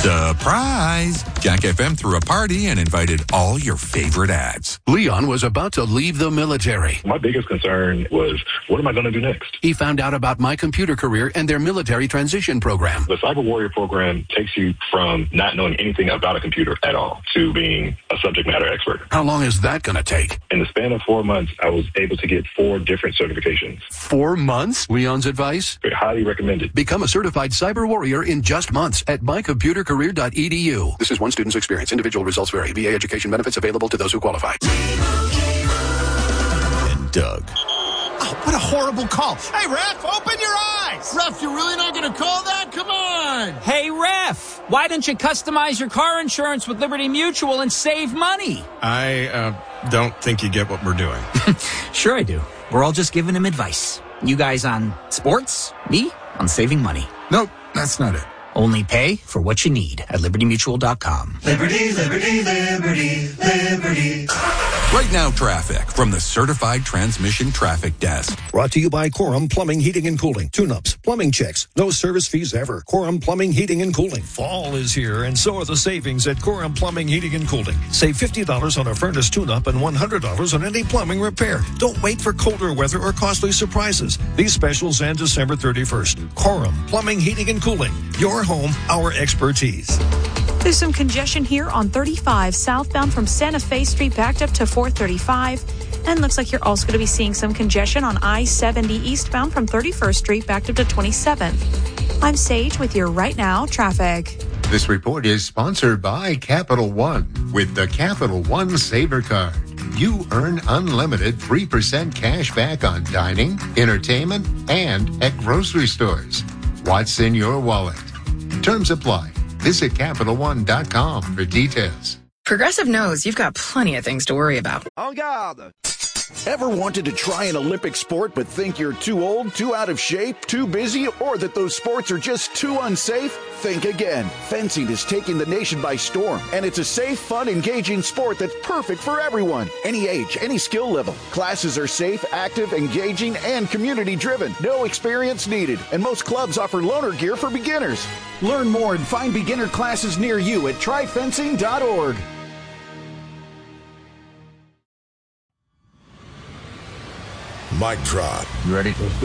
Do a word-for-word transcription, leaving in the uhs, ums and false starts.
Surprise! Jack F M threw a party and invited all your favorite ads. Leon was about to leave the military. My biggest concern was, what am I going to do next? He found out about My Computer Career and their military transition program. The Cyber Warrior program takes you from not knowing anything about a computer at all to being a subject matter expert. How long is that going to take? In the span of four months, I was able to get four different certifications. Four months? Leon's advice? Very highly recommended. Become a certified cyber warrior in just months at my computer career dot e d u. This is one student's experience. Individual results vary. V A education benefits available to those who qualify. And Doug. Oh, what a horrible call. Hey, ref, open your eyes. Ref, you're really not going to call that? Come on. Hey, ref, why don't you customize your car insurance with Liberty Mutual and save money? I uh, don't think you get what we're doing. Sure I do. We're all just giving him advice. You guys on sports, me on saving money. Nope, that's not it. Only pay for what you need at liberty mutual dot com. Liberty, liberty, liberty, liberty. Right now, traffic from the Certified Transmission Traffic Desk. Brought to you by Corum Plumbing, Heating, and Cooling. Tune-ups, plumbing checks, no service fees ever. Corum Plumbing, Heating, and Cooling. Fall is here, and so are the savings at Corum Plumbing, Heating, and Cooling. Save fifty dollars on a furnace tune-up and one hundred dollars on any plumbing repair. Don't wait for colder weather or costly surprises. These specials end December thirty-first. Corum Plumbing, Heating, and Cooling. Your home, our expertise. There's some congestion here on thirty-five southbound from Santa Fe Street backed up to four thirty-five. And looks like you're also going to be seeing some congestion on I seventy eastbound from thirty-first Street backed up to twenty-seventh. I'm Sage with your Right Now traffic. This report is sponsored by Capital One. With the Capital One Saver Card, you earn unlimited three percent cash back on dining, entertainment, and at grocery stores. What's in your wallet? Terms apply. Visit Capital One dot com for details. Progressive knows you've got plenty of things to worry about. En garde! Ever wanted to try an Olympic sport but think you're too old, too out of shape, too busy, or that those sports are just too unsafe? Think again. Fencing is taking the nation by storm, and it's a safe, fun, engaging sport that's perfect for everyone. Any age, any skill level. Classes are safe, active, engaging, and community-driven. No experience needed, and most clubs offer loaner gear for beginners. Learn more and find beginner classes near you at try fencing dot org. Mic drop. You ready?